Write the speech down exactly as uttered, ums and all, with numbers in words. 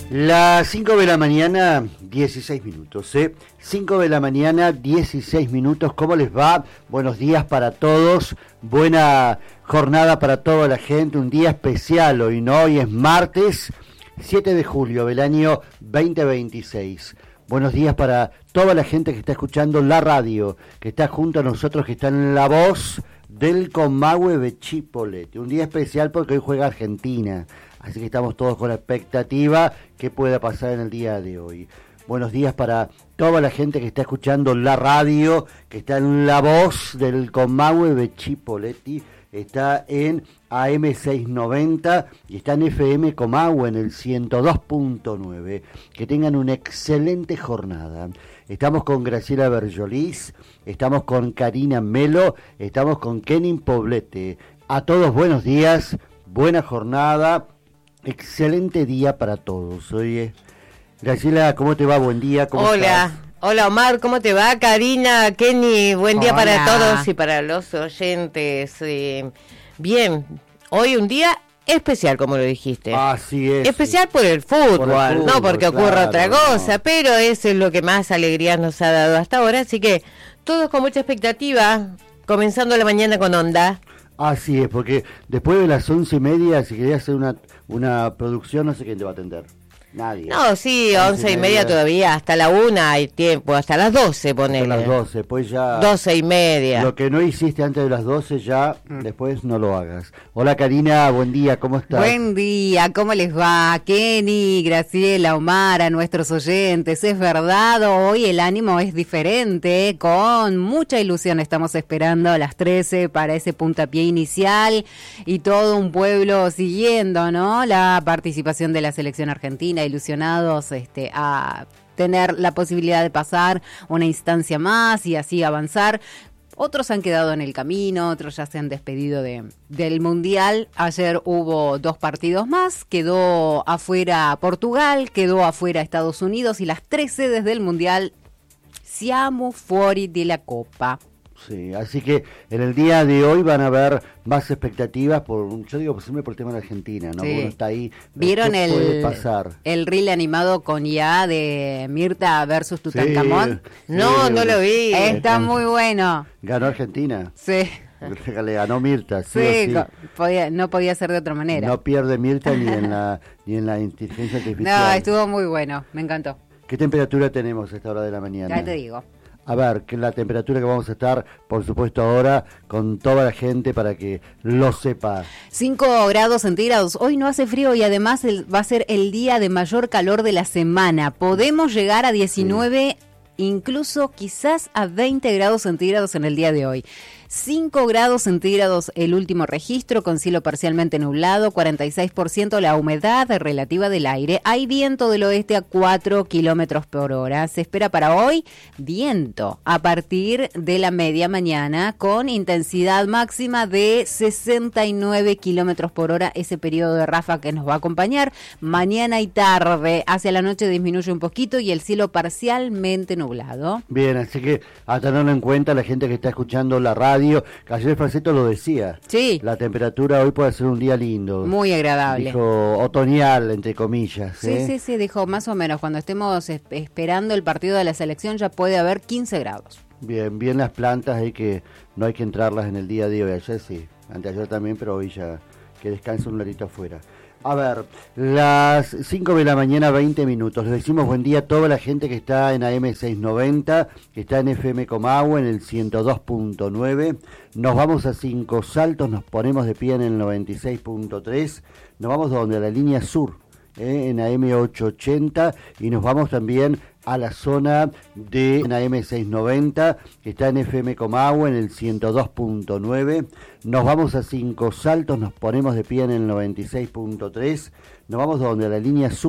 Las cinco de la mañana, dieciséis minutos, ¿eh? cinco de la mañana, dieciséis minutos. ¿Cómo les va? Buenos días para todos. Buena jornada para toda la gente. Un día especial hoy, ¿no? Hoy es martes, siete de julio del año veinte veintiséis. Buenos días para toda la gente que está escuchando la radio, que está junto a nosotros, que está en La Voz del Comahue de Chipolete. Un día especial porque hoy juega Argentina. Así que estamos todos con la expectativa que pueda pasar en el día de hoy. Buenos días para toda la gente que está escuchando la radio, que está en La Voz del Comahue de Chipoleti, está en A M seiscientos noventa y está en F M Comahue en el ciento dos punto nueve. Que tengan una excelente jornada. Estamos con Graciela Berjolís, estamos con Karina Melo, estamos con Kenin Poblete. A todos buenos días, buena jornada. Excelente día para todos. Oye, Graciela, ¿cómo te va? Buen día. ¿Cómo Hola, estás? Hola Omar, ¿cómo te va? Karina, Kenny, buen día Hola. para todos y para los oyentes. Eh, bien, hoy un día especial, como lo dijiste. Así es. Especial por el fútbol, Por el fútbol, no porque ocurra claro, otra no. cosa, pero eso es lo que más alegría nos ha dado hasta ahora, así que todos con mucha expectativa, comenzando la mañana con onda. Así es, porque después de las once y media, si querías hacer una, una producción, no sé quién te va a atender. Nadie. No, sí, once y media todavía, hasta la una hay tiempo, hasta las doce ponele. Hasta las doce, pues ya... Doce y media. Lo que no hiciste antes de las doce ya, después no lo hagas. Hola Karina, buen día, ¿cómo estás? Buen día, ¿cómo les va? Kenny, Graciela, Omar, a nuestros oyentes. Es verdad, hoy el ánimo es diferente, con mucha ilusión estamos esperando a las trece para ese puntapié inicial y todo un pueblo siguiendo, ¿no? La participación de la selección argentina, ilusionados este, a tener la posibilidad de pasar una instancia más y así avanzar. Otros han quedado en el camino, otros ya se han despedido de, del Mundial. Ayer hubo dos partidos más, quedó afuera Portugal, quedó afuera Estados Unidos y las tres sedes del Mundial siamo fuori de la Copa. Sí, así que en el día de hoy van a haber más expectativas, por yo digo siempre por el tema de Argentina, ¿no? Sí. Uno está ahí, ¿Vieron ¿qué puede el, pasar? el reel animado con I A de Mirta versus Tutankamón? Sí, No, sí, no lo vi. Está muy bueno. Ganó Argentina. Sí. Le ganó Mirta, sí, Sí, o sí. co- podía, no podía ser de otra manera. No pierde Mirta ni en la ni en la inteligencia artificial. No, estuvo muy bueno, me encantó. ¿Qué temperatura tenemos a esta hora de la mañana? Ya te digo. A ver, que la temperatura que vamos a estar, por supuesto, ahora con toda la gente para que lo sepa. cinco grados centígrados. Hoy no hace frío y además el- va a ser el día de mayor calor de la semana. Podemos llegar a diecinueve, sí. Incluso quizás a veinte grados centígrados en el día de hoy. cinco grados centígrados el último registro, con cielo parcialmente nublado, cuarenta y seis por ciento la humedad relativa del aire. Hay viento del oeste a cuatro kilómetros por hora. Se espera para hoy viento a partir de la media mañana con intensidad máxima de sesenta y nueve kilómetros por hora. Ese periodo de ráfaga que nos va a acompañar mañana y tarde. Hacia la noche disminuye un poquito y el cielo parcialmente nublado. Bien, así que a tenerlo en cuenta la gente que está escuchando la radio. Ayer Fraceto lo decía. Sí. La temperatura hoy puede ser un día lindo. Muy agradable. Dijo otoñal, entre comillas. Sí, ¿eh? sí, sí, dijo más o menos. Cuando estemos es- esperando el partido de la selección ya puede haber quince grados. Bien, bien las plantas, hay que no hay que entrarlas en el día de hoy. Ayer sí, anteayer también, pero hoy ya que descanse un ratito afuera. A ver, las cinco de la mañana, veinte minutos. Les decimos buen día a toda la gente que está en A M seiscientos noventa, que está en F M Comahue en el ciento dos punto nueve. Nos vamos a Cinco Saltos, nos ponemos de pie en el noventa y seis punto tres. Nos vamos donde la línea sur, eh, en A M ochocientos ochenta, y nos vamos también a la zona de A M seiscientos noventa, que está en F M Comahue en el ciento dos punto nueve. Nos vamos a Cinco Saltos, nos ponemos de pie en el noventa y seis punto tres. Nos vamos donde la línea sur.